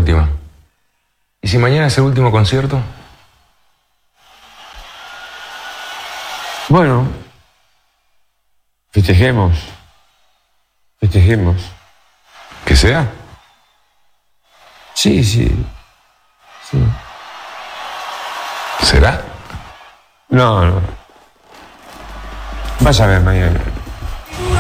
última. ¿Y si mañana es el último concierto? Bueno, festejemos. Festejemos. ¿Que sea? Sí. ¿Será? No. Vas a ver mañana.